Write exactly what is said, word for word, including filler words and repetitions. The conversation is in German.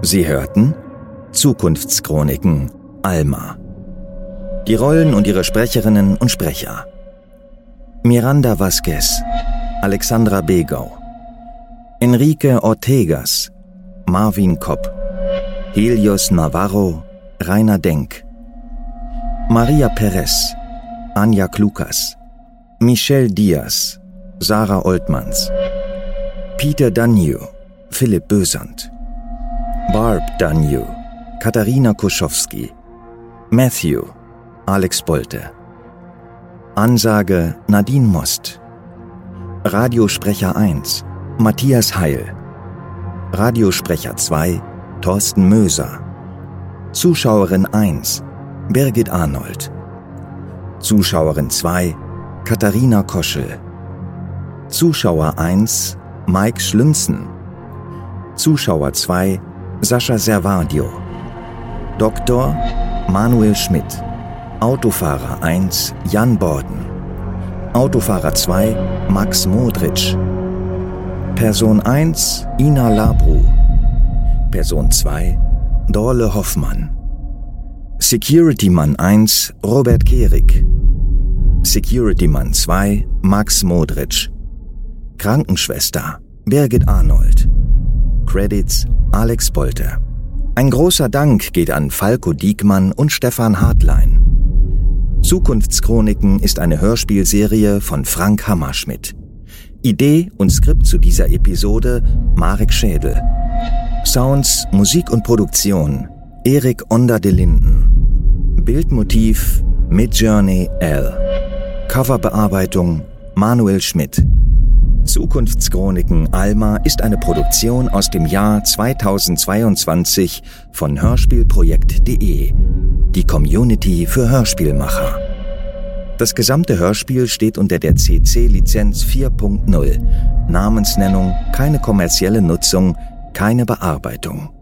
Sie hörten Zukunftschroniken Alma. Die Rollen und ihre Sprecherinnen und Sprecher: Miranda Vasquez, Alexandra Begau, Enrique Ortegas, Marvin Kopp, Helios Navarro, Rainer Denk, Maria Perez, Anja Klukas, Michelle Diaz, Sarah Oltmanns, Peter Danyu, Philipp Bösand, Barb Danyu, Katharina Kuschowski, Matthew, Alex Bolte. Ansage Nadine Most. Radiosprecher eins, Matthias Heil. Radiosprecher zwei, Thorsten Möser. Zuschauerin eins, Birgit Arnold. Zuschauerin zwei, Katharina Koschel. Zuschauer eins, Mike Schlünzen. Zuschauer zwei, Sascha Servadio. Doktor Manuel Schmidt. Autofahrer eins, Jan Borden. Autofahrer zwei, Max Modric. Person eins, Ina Labru. Person zwei, Dorle Hoffmann. Securitymann eins, Robert Kehrig. Securitymann zwei, Max Modric. Krankenschwester, Birgit Arnold. Credits, Alex Bolte. Ein großer Dank geht an Falco Diekmann und Stefan Hartlein. Zukunftschroniken ist eine Hörspielserie von Frank Hammerschmidt. Idee und Skript zu dieser Episode Marek Schädel. Sounds, Musik und Produktion Erik Onder de Linden. Bildmotiv Midjourney L. Coverbearbeitung Manuel Schmidt. Zukunftschroniken Alma ist eine Produktion aus dem Jahr zweitausendzweiundzwanzig von hörspielprojekt punkt de, die Community für Hörspielmacher. Das gesamte Hörspiel steht unter der C C-Lizenz vier Punkt null. Namensnennung, keine kommerzielle Nutzung, keine Bearbeitung.